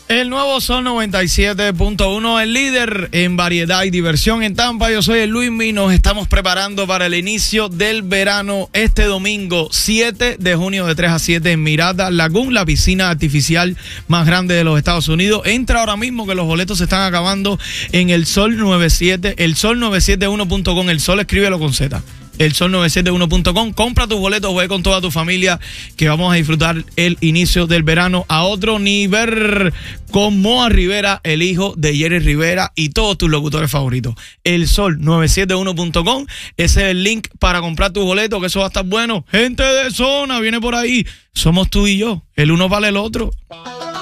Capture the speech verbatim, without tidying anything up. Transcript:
El nuevo Sol noventa y siete punto uno, el líder en variedad y diversión en Tampa. Yo soy el Luismi, nos estamos preparando para el inicio del verano este domingo siete de junio de tres a siete en Mirada Lagoon, la piscina artificial más grande de los Estados Unidos. Entra ahora mismo que los boletos se están acabando en el Sol noventa y siete, el Sol novecientos setenta y uno punto com, el Sol escríbelo con Z. el sol novecientos setenta y uno punto com, compra tus boletos, ve con toda tu familia que vamos a disfrutar el inicio del verano a otro nivel con Moa Rivera, el hijo de Jerry Rivera y todos tus locutores favoritos. el sol novecientos setenta y uno punto com, ese es el link para comprar tus boletos, que eso va a estar bueno. Gente de zona, viene por ahí, somos tú y yo, el uno vale el otro.